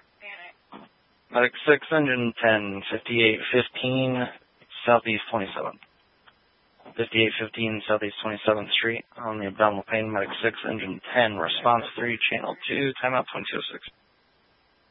Medic 6, engine 10, 5815, southeast 27. 5815, southeast 27th Street, on the abdominal pain, Medic 6, engine 10, response 3, channel 2, timeout 2206.